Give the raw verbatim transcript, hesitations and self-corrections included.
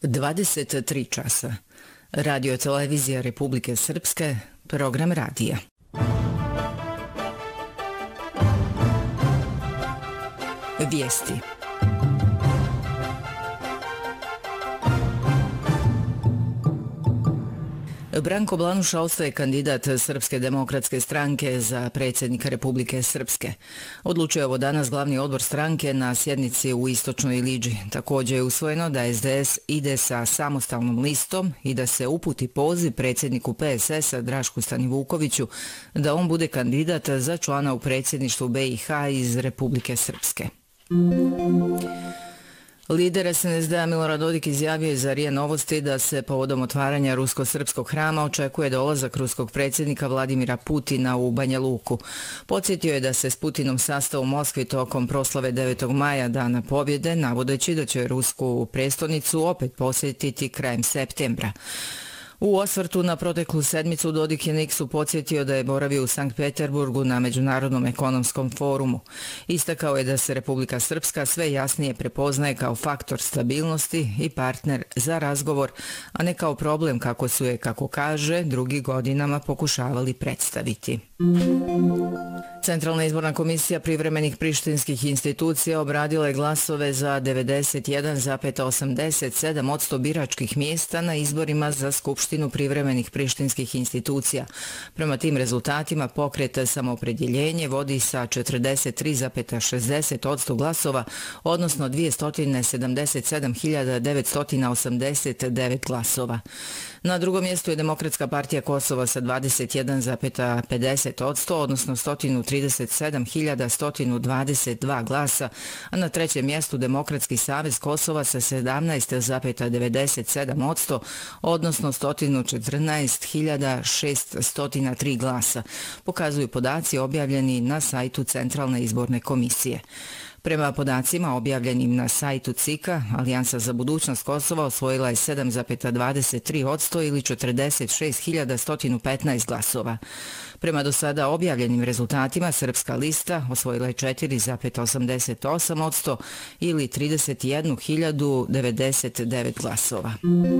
dvadeset tri časa. Radio televizija Republike Srpske, program radija. Vijesti. Branko Blanuša ostaje kandidat Srpske demokratske stranke za predsjednika Republike Srpske. Odlučuje ovo danas glavni odbor stranke na sjednici u Istočnoj Iliđi. Također je usvojeno da es de es ide sa samostalnom listom i da se uputi poziv predsjedniku pe es es a Drašku Stanivukoviću da on bude kandidat za člana u predsjedništvu be i ha iz Republike Srpske. Lider es en es de a Milorad Dodik izjavio je za R I A Novosti da se povodom otvaranja rusko-srpskog hrama očekuje dolazak ruskog predsjednika Vladimira Putina u Banja Luku. Podsjetio je da se s Putinom sastao u Moskvi tokom proslave devetog maja, dana pobjede, navodeći da će rusku prestolnicu opet posjetiti krajem septembra. U osvrtu na proteklu sedmicu Dodik je Niksu podsjetio da je boravio u Sankt Peterburgu na Međunarodnom ekonomskom forumu. Istakao je da se Republika Srpska sve jasnije prepoznaje kao faktor stabilnosti i partner za razgovor, a ne kao problem kako su je, kako kaže, drugi godinama pokušavali predstaviti. Centralna izborna komisija privremenih prištinskih institucija obradila je glasove za devedeset jedan zarez osamdeset sedam posto biračkih mjesta na izborima za Skupštinu privremenih prištinskih institucija. Prema tim rezultatima pokret Samoopredjeljenje vodi sa četrdeset tri zarez šezdeset posto glasova, odnosno dvjesto sedamdeset sedam hiljada devetsto osamdeset devet glasova. Na drugom mjestu je Demokratska partija Kosova sa dvadeset jedan zarez pedeset posto, odnosno sto trideset sedam hiljada sto dvadeset dva glasa, a na trećem mjestu Demokratski savez Kosova sa sedamnaest zarez devedeset sedam posto, odnosno sto četrnaest hiljada šeststo tri glasa, pokazuju podaci objavljeni na sajtu Centralne izborne komisije. Prema podacima objavljenim na sajtu C I K-a, Alijansa za budućnost Kosova osvojila je sedam zarez dvadeset tri posto ili četrdeset šest hiljada sto petnaest glasova. Prema do sada objavljenim rezultatima, Srpska lista osvojila je četiri zarez osamdeset osam posto ili trideset jednu hiljadu devedeset devet glasova.